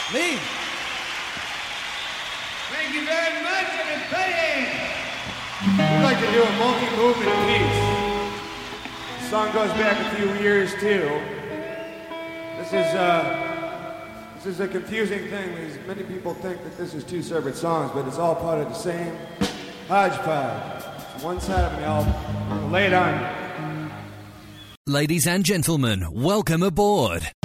Me. Thank you very much, everybody. We'd like to do a multi-movement piece. The song goes back a few years, too. This is a confusing thing because many people think that this is two separate songs, but it's all part of the same hodgepodge. It's one side of an album. I'm gonna lay it on you. Ladies and gentlemen, welcome aboard.